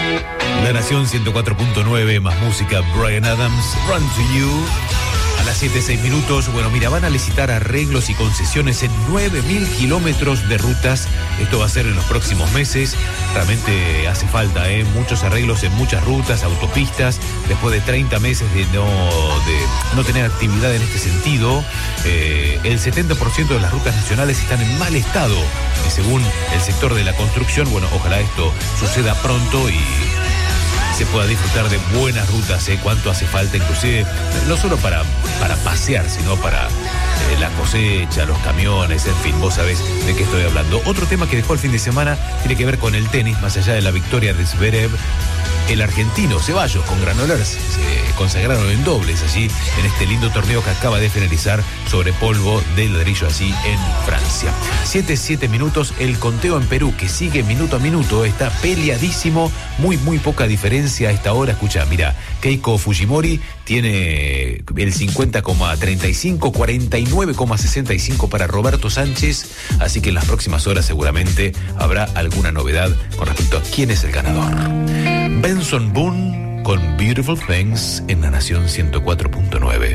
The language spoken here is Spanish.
La Nación 104.9, más música, Bryan Adams, Run to You. A las 7:06. Bueno, mira, van a licitar arreglos y concesiones en 9.000 kilómetros de rutas. Esto va a ser en los próximos meses. Realmente hace falta, muchos arreglos en muchas rutas, autopistas. Después de 30 meses de no tener actividad en este sentido, el 70% de las rutas nacionales están en mal estado. Y según el sector de la construcción, bueno, ojalá esto suceda pronto y se pueda disfrutar de buenas rutas, cuánto hace falta, inclusive no solo para pasear, sino para la cosecha, los camiones, en fin, vos sabés de qué estoy hablando. Otro tema que dejó el fin de semana tiene que ver con el tenis, más allá de la victoria de Zverev. El argentino Ceballos con Granollers se consagraron en dobles allí en este lindo torneo que acaba de finalizar sobre polvo de ladrillo allí en Francia. 7:07. El conteo en Perú que sigue minuto a minuto está peleadísimo, muy poca diferencia a esta hora. Escucha, mira, Keiko Fujimori tiene el 50,35, 49,65 para Roberto Sánchez, así que en las próximas horas seguramente habrá alguna novedad con respecto a quién es el ganador. Benson Boone con Beautiful Things en la Nación 104.9.